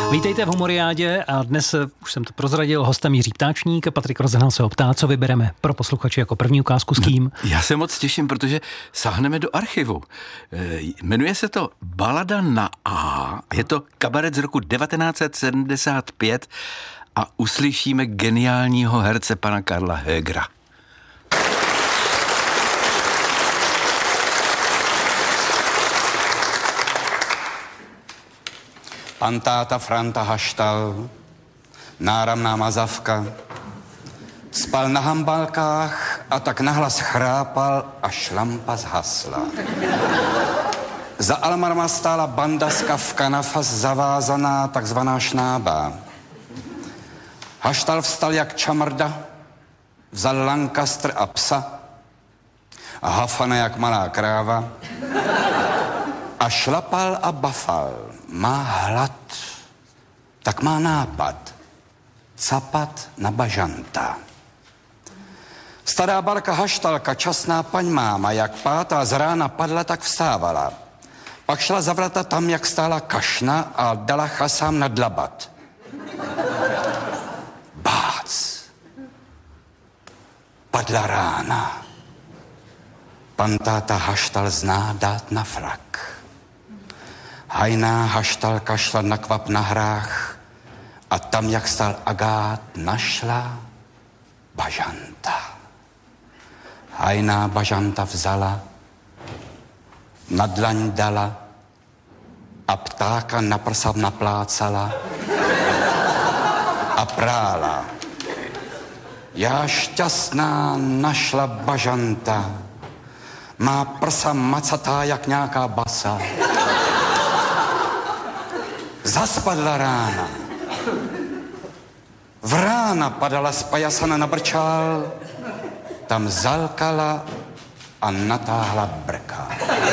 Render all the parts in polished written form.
Vítejte v Humoriádě a dnes, už jsem to prozradil, hostem Jiří Ptáčník. Patrik Rozehnal se ho ptá, co vybereme pro posluchače jako první ukázku s kým. Já se moc těším, protože sáhneme do archivu. Jmenuje se to Balada na A. Je to kabaret z roku 1975 a uslyšíme geniálního herce pana Karla Högera. Pan táta Franta haštal, náramná mazavka, spal na hambalkách a tak nahlas chrápal, až lampa zhasla. Za Almarma stála banda z Kafkanafas zavázaná, takzvaná šnába. Haštal vstal jak čamrda, vzal Lancaster a psa a Hafana jak malá kráva a šlapal a bafal. Má hlad, tak má nápad capat na bažanta. Stará barka haštalka, časná paň máma, jak pátá z rána padla, tak vstávala. Pak šla za vrata tam, jak stála kašna a dala chasám na dlabat. Bác. Padla rána. Pan táta haštal zná dát na frak. Hajná haštalka šla na kvap na hrách a tam, jak stál agát, našla bažanta. Hajná bažanta vzala, na dlaň dala a ptáka na prsa naplácala a prála. Já šťastná našla bažanta, má prsa macatá jak nějaká basa. Zaspadla rána. V rána padala z pajasana na brčál, tam zalkala a natáhla brka.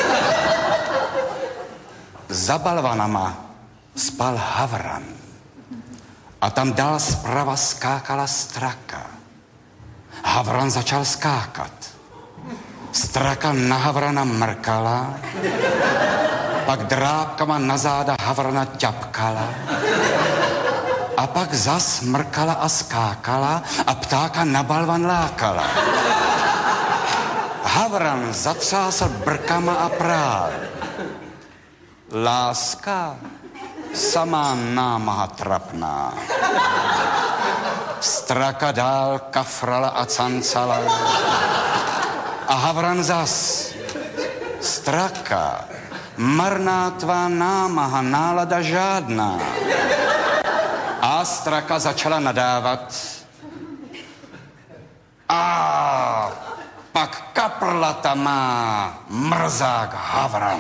Za balvanama spal havran a tam dál zprava skákala straka. Havran začal skákat. Straka na havrana mrkala, pak drápkama na záda havrana ťapkala a pak zas mrkala a skákala a ptáka na balvan lákala. Havran zatřásl brkama a prál. Láska, samá námaha trapná. Straka dál kafrala a cancala a havran zas. Straka, marná tvá námaha, nálada žádná. A straka začala nadávat. A pak kaprlata má mrzák havran.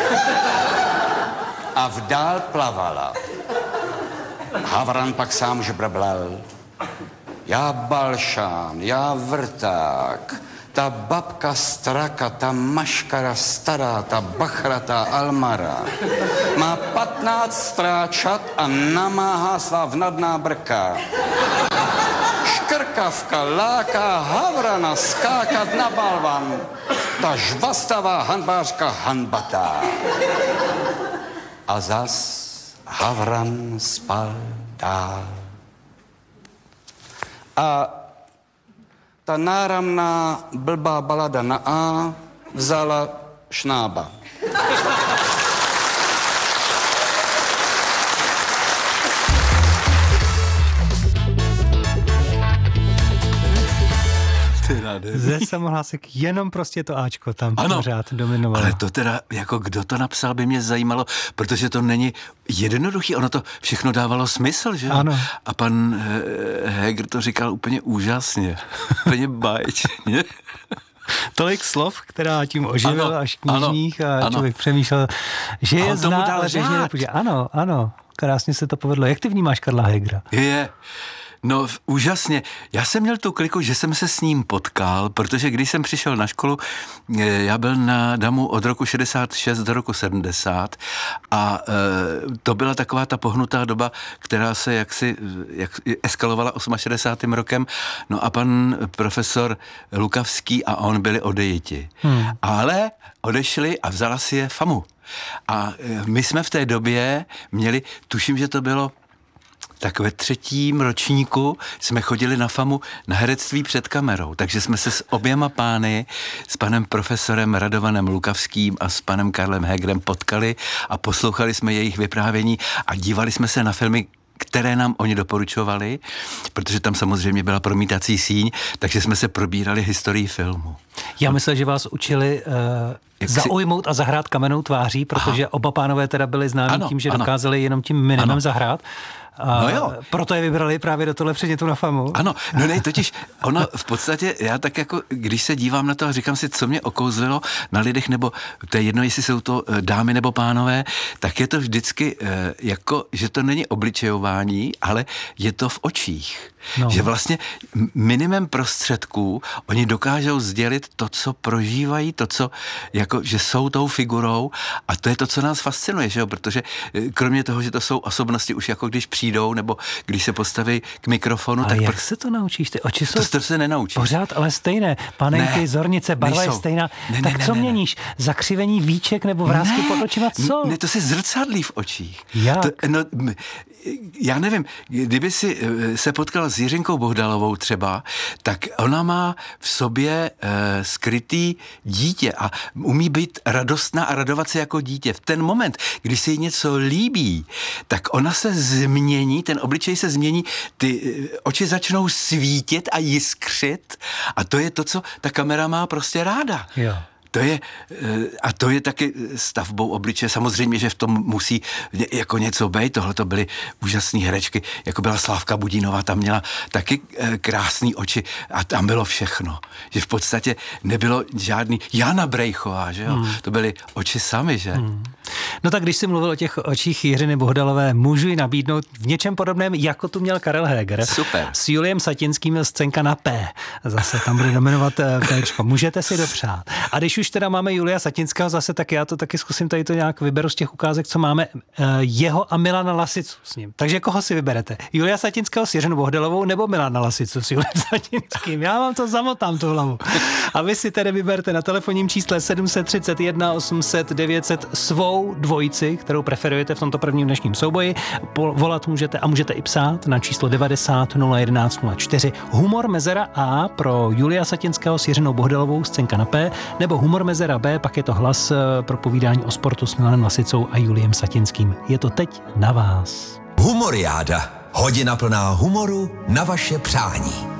A vdál plavala. Havran pak sám žbrblal. Já balšán, já vrták, ta babka straka, ta maškara stará, ta bachratá almara má 15 stráčat a namáhá svá vnadná brka. Škrkavka láká havrana skákat na balvan, ta žvastavá hanbářka hanbatá. A zas havran spal dál. A ta náramná blbá balada na A vzala šnába. Ze samohlásek jenom prostě to Ačko tam pořád dominovalo. Ale to teda, jako kdo to napsal, by mě zajímalo, protože to není jednoduchý, ono to všechno dávalo smysl, že? Ano. A pan Höger to říkal úplně úžasně, úplně báječně. Tolik slov, která tím oživil Ano, až knižních a ano. člověk přemýšlel, že je on tomu zná, dal ale běžně řád. nepůjde. Ano, krásně se to povedlo. Jak ty vnímáš Karla Högera? Je. No úžasně. Já jsem měl tu kliku, že jsem se s ním potkal, protože když jsem přišel na školu, já byl na DAMu od roku 66 do roku 70 a to byla taková ta pohnutá doba, která se jaksi eskalovala 68. rokem. No a pan profesor Lukavský a on byli odejiti. Ale odešli a vzala si je FAMU. A my jsme v té době měli, tuším, že to bylo tak ve 3. ročníku jsme chodili na FAMu na herectví před kamerou, takže jsme se s oběma pány, s panem profesorem Radovanem Lukavským a s panem Karlem Hegerem potkali a poslouchali jsme jejich vyprávění a dívali jsme se na filmy, které nám oni doporučovali, protože tam samozřejmě byla promítací síň, takže jsme se probírali historii filmu. Já myslel, že vás učili zaujmout a zahrát kamennou tváří, protože oba pánové teda byli známí tím, že dokázali jenom tím minimem zahrát. No jo. Proto je vybrali právě do tohle předmětu na FAMu. Ano, no ne, totiž ono v podstatě, já tak jako, když se dívám na to a říkám si, co mě okouzlilo na lidech, nebo to je jedno, jestli jsou to dámy nebo pánové, tak je to vždycky jako, že to není obličejování, ale je to v očích. No. Že vlastně minimem prostředků oni dokážou sdělit to, co prožívají, to, co, jako, že jsou tou figurou a to je to, co nás fascinuje, že jo? Protože kromě toho, že to jsou osobnosti už jako když přijdou nebo když se postaví k mikrofonu. Ale tak jak se to naučíš? Ty oči jsou to se nenaučíš. Pořád ale stejné. Panenky, ne, zornice, barva nejsou. Je stejná. Ne, tak co měníš? Zakřivení víček nebo vrásky pod očima? Co? Ne, to se zrcadlí v očích. Jak? Já nevím, kdyby si se potkal s Jiřinkou Bohdalovou třeba, tak ona má v sobě skrytý dítě a umí být radostná a radovat se jako dítě. V ten moment, když se jí něco líbí, tak ona se změní, ten obličej se změní, ty oči začnou svítit a jiskřit a to je to, co ta kamera má prostě ráda. Jo. To je taky stavbou obličeje. Samozřejmě, že v tom musí jako něco být. Tohle to byly úžasné herečky, jako byla Slávka Budínová, tam měla taky krásný oči a tam bylo všechno. Že v podstatě nebylo žádný Jana Brejchová, že jo? To byly oči sami, že? No tak když jsi mluvil o těch očích Jiřiny Bohdalové, můžu ji nabídnout v něčem podobném, jako tu měl Karel Heger. Super. S Juliem Satinským scénka na P. Zase tam bude dominovat Pčko. Můžete si dopřát. A když už teda máme Julia Satinského zase, tak já to taky zkusím tady to nějak vyberu z těch ukázek, co máme, jeho a Milana Lasicu s ním. Takže koho si vyberete? Julia Satinského s Jiřinou Bohdalovou nebo Milana Lasicu s Juliem Satinským? Já vám to zamotám tu hlavu. A vy si tedy vyberte na telefonním čísle 731 800 900 svou dvojici, kterou preferujete v tomto prvním dnešním souboji. Volat můžete a můžete i psát na číslo 90 011 04. Humor mezera A pro Julia Satinského s Jiřinou Bohdalovou, scénka na P, nebo humor mezera B, pak je to hlas pro povídání o sportu s Milanem Lasicou a Juliem Satinským. Je to teď na vás. Humoriáda. Hodina plná humoru na vaše přání.